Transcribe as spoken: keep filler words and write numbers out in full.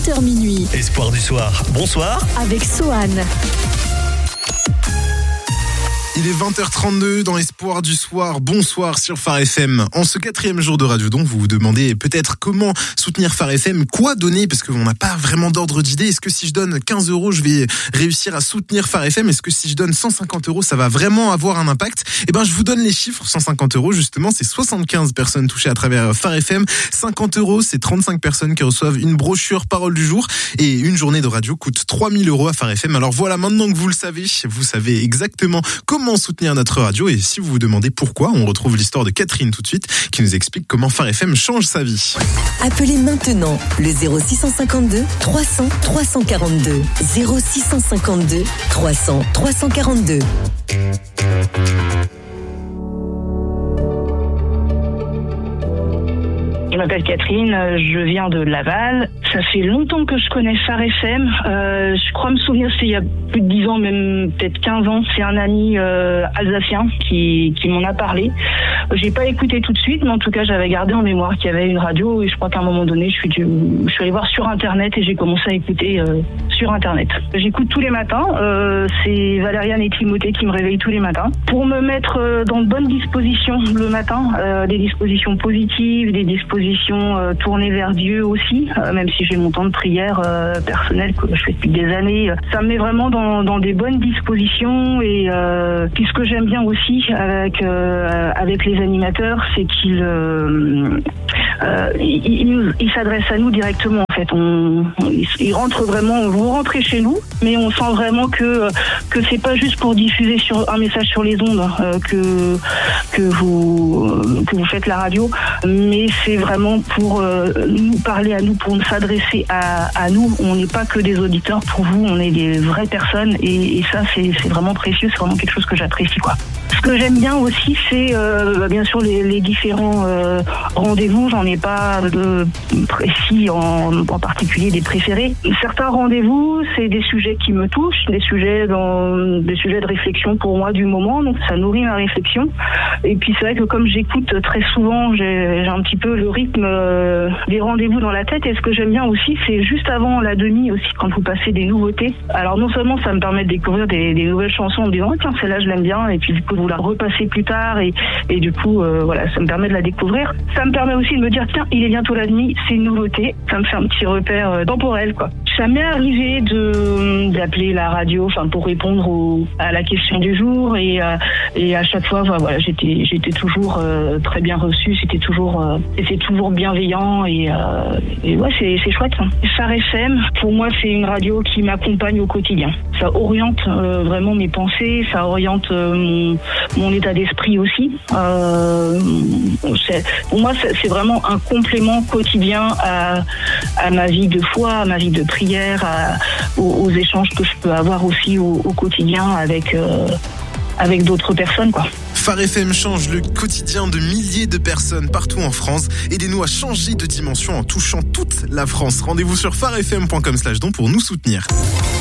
vingt heures minuit. Espoir du soir, bonsoir. Avec Sohan. Il est vingt heures trente-deux dans Espoir du soir. Bonsoir sur Phare F M. En ce quatrième jour de Radio Don, vous vous demandez peut-être comment soutenir Phare F M, quoi donner, parce qu'on n'a pas vraiment d'ordre d'idée. Est-ce que si je donne quinze euros, je vais réussir à soutenir Phare F M? Est-ce que si je donne cent cinquante euros, ça va vraiment avoir un impact? Eh ben, je vous donne les chiffres. cent cinquante euros, justement, c'est soixante-quinze personnes touchées à travers Phare F M. cinquante euros, c'est trente-cinq personnes qui reçoivent une brochure Parole du jour. Et une journée de radio coûte trois mille euros à Phare F M. Alors voilà, maintenant que vous le savez, vous savez exactement comment Comment soutenir notre radio. Et si vous vous demandez pourquoi, on retrouve l'histoire de Catherine tout de suite qui nous explique comment Phare F M change sa vie. Appelez maintenant le zéro six cent cinquante-deux trois cents trois cent quarante-deux. zéro six cent cinquante-deux trois cents trois cent quarante-deux. Je m'appelle Catherine, je viens de Laval. Ça fait longtemps que je connais Phare F M. Euh, je crois me souvenir, c'était il y a plus de dix ans, même peut-être quinze ans. C'est un ami euh, alsacien qui, qui m'en a parlé. J'ai pas écouté tout de suite, mais en tout cas, j'avais gardé en mémoire qu'il y avait une radio. Et je crois qu'à un moment donné, je suis, du, je suis allée voir sur Internet et j'ai commencé à écouter euh, sur Internet. J'écoute tous les matins. Euh, c'est Valériane et Timothée qui me réveillent tous les matins pour me mettre euh, dans de bonnes dispositions le matin. Euh, des dispositions positives, des dispositions Euh, tournée vers Dieu aussi, euh, même si j'ai mon temps de prière euh, personnel que je fais depuis des années. Ça me met vraiment dans, dans des bonnes dispositions et euh, puis ce que j'aime bien aussi avec euh, avec les animateurs, c'est qu'ils euh, euh, ils, ils, ils s'adressent à nous directement en fait. On, on, ils rentrent vraiment, vous rentrez chez nous, mais on sent vraiment que que c'est pas juste pour diffuser sur un message sur les ondes euh, que que vous que vous faites la radio, mais c'est vraiment vraiment pour euh, nous parler à nous, pour nous s'adresser à, à nous. On n'est pas que des auditeurs pour vous, on est des vraies personnes et, et ça c'est, c'est vraiment précieux, c'est vraiment quelque chose que j'apprécie quoi. Ce que j'aime bien aussi, c'est euh, bien sûr les, les différents euh, rendez-vous. J'en ai pas de précis en, en particulier des préférés. Certains rendez-vous, c'est des sujets qui me touchent, des sujets dans des sujets de réflexion pour moi du moment. Donc ça nourrit ma réflexion. Et puis c'est vrai que comme j'écoute très souvent, j'ai, j'ai un petit peu le rythme euh, des rendez-vous dans la tête. Et ce que j'aime bien aussi, c'est juste avant la demi aussi quand vous passez des nouveautés. Alors non seulement ça me permet de découvrir des, des nouvelles chansons en me disant oh, tiens celle-là je l'aime bien et puis du coup vous la repasser plus tard et, et du coup euh, voilà ça me permet de la découvrir. Ça me permet aussi de me dire tiens il est bientôt la demi, c'est une nouveauté. Ça me fait un petit repère euh, temporel quoi. Ça m'est arrivé de d'appeler la radio enfin pour répondre au, à la question du jour et euh, et à chaque fois voilà j'étais j'étais toujours euh, très bien reçue, c'était toujours euh, c'était toujours bienveillant et, euh, et ouais c'est c'est chouette. Hein. Phare F M pour moi c'est une radio qui m'accompagne au quotidien. Ça oriente euh, vraiment mes pensées, ça oriente euh, mon mon état d'esprit aussi. Euh, c'est, pour moi, c'est, c'est vraiment un complément quotidien à, à ma vie de foi, à ma vie de prière, à, aux, aux échanges que je peux avoir aussi au, au quotidien avec, euh, avec d'autres personnes, quoi. Phare F M change le quotidien de milliers de personnes partout en France. Aidez-nous à changer de dimension en touchant toute la France. Rendez-vous sur pharefm point com slash don pour nous soutenir.